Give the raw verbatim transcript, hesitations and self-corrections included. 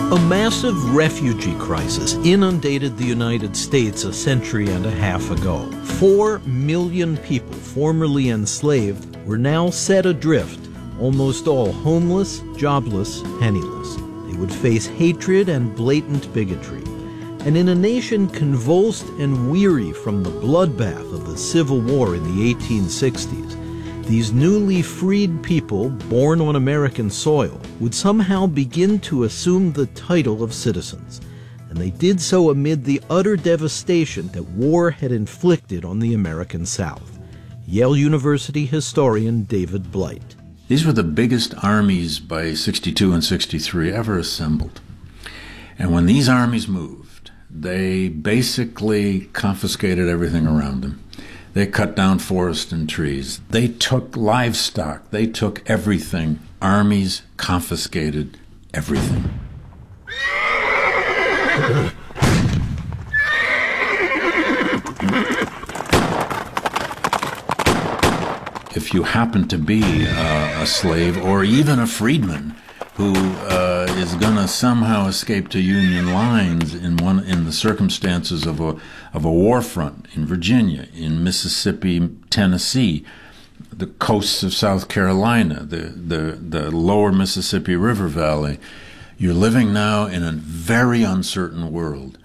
A massive refugee crisis inundated the United States a century and a half ago. Four million people formerly enslaved were now set adrift, almost all homeless, jobless, penniless. They would face hatred and blatant bigotry. And in a nation convulsed and weary from the bloodbath of the Civil War in the eighteen sixties, these newly freed people, born on American soil, would somehow begin to assume the title of citizens. And they did so amid the utter devastation that war had inflicted on the American South. Yale University historian David Blight. These were the biggest armies by sixty-two and sixty-three ever assembled. And when these armies moved, they basically confiscated everything around them. They cut down forest and trees. They took livestock. They took everything. Armies confiscated everything. If you happen to be uh, a slave or even a freedman who uh, is going to somehow escape to Union lines in one in the circumstances of a of a war front in Virginia, in Mississippi, Tennessee, the coasts of South Carolina, the the, the lower Mississippi River Valley, you're living now in a very uncertain world.